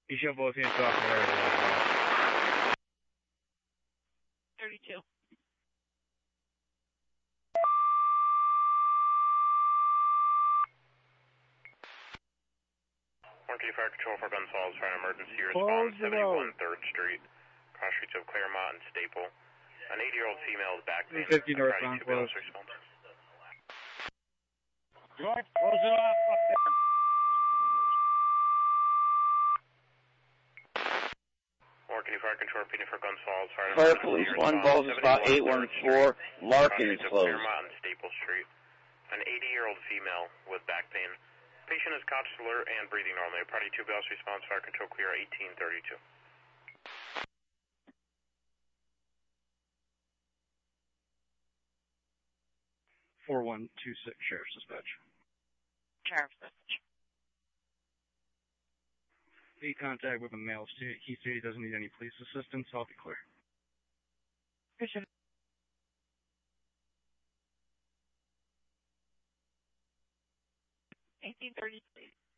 You show both units off the area. 32. Warranty Fire Control for Guns Falls, fire emergency response, 71 3rd Street, cross streets of Claremont and Staple. An 80-year-old female is back pain. 50 northbound close. George, close it off up there. Warranty Fire Control repeating for Guns Falls, Fire Police 1, Balls is about 814, Larkin is closed. Claremont and Staple Street. An 80-year-old female with back pain. Patient is conscious, alert, and breathing normally. Party 2 bells response, fire control clear, 1832. 4126, Sheriff's Dispatch. Sheriff's Dispatch. Be contact with a male. He said he doesn't need any police assistance. I'll be clear. Christian. 1833.